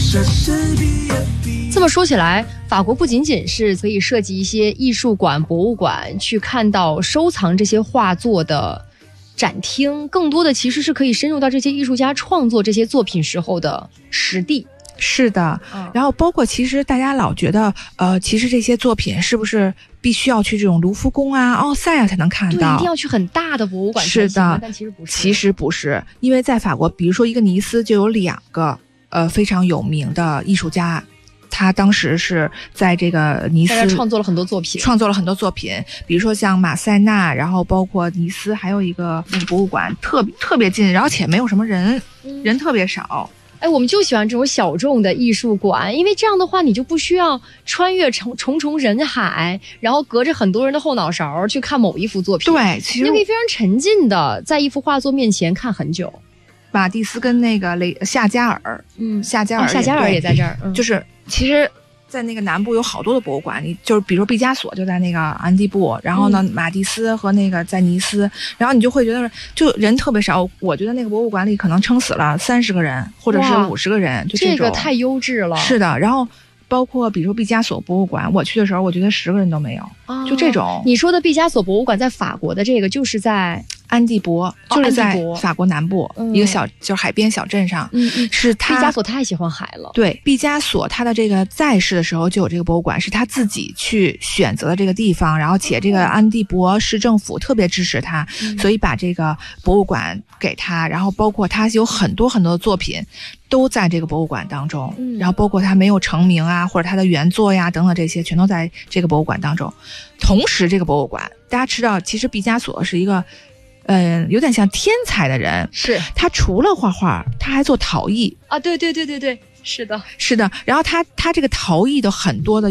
这么说起来，法国不仅仅是可以设计一些艺术馆、博物馆去看到收藏这些画作的展厅，更多的其实是可以深入到这些艺术家创作这些作品时候的实地。 是的，然后包括其实大家老觉得其实这些作品是不是必须要去这种卢浮宫啊、奥赛啊才能看到？ 对，一定要去很大的博物馆才行。是的，但其实不是。 其实不是，因为在法国，比如说一个尼斯就有2个非常有名的艺术家。他当时是在这个尼斯创作了很多作品， 比如说像马塞纳，然后包括尼斯还有一个那个博物馆特别近，然后且没有什么人，人特别少。 哎，我们就喜欢这种小众的艺术馆，因为这样的话你就不需要穿越重重人海，然后隔着很多人的后脑勺去看某一幅作品。 对，其实你可以非常沉浸的在一幅画作面前看很久。 马蒂斯跟那个夏加尔，夏加尔也在这儿， 就是其实在那个南部有好多的博物馆，你就是比如说毕加索就在那个安蒂布，然后呢马蒂斯和那个在尼斯，然后你就会觉得就人特别少。我觉得那个博物馆里可能撑死了30个人或者是50个人，就这个太优质了。 是的，然后包括比如说毕加索博物馆，我去的时候我觉得10个人都没有，就这种。 你说的毕加索博物馆在法国的这个就是在安蒂博，就是在法国南部一个就是海边小镇上。是他毕加索太喜欢海了。 对，毕加索他的这个在世的时候就有这个博物馆，是他自己去选择的这个地方，然后且这个安蒂博市政府特别支持他，所以把这个博物馆给他，然后包括他有很多很多的作品都在这个博物馆当中，然后包括他没有成名啊，或者他的原作呀等等这些全都在这个博物馆当中。同时这个博物馆大家知道，其实毕加索是一个有点像天才的人， 是他除了画画他还做陶艺啊。对，是的。 然后他这个陶艺的很多的